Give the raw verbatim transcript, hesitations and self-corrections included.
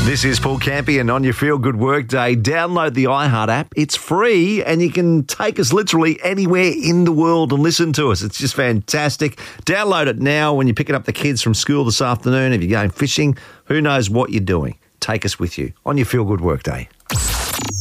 This is Paul Campion on your Feel Good Workday. Download the iHeart app. It's free and you can take us literally anywhere in the world and listen to us. It's just fantastic. Download it now when you're picking up the kids from school this afternoon. If you're going fishing, who knows what you're doing. Take us with you on your Feel Good Workday.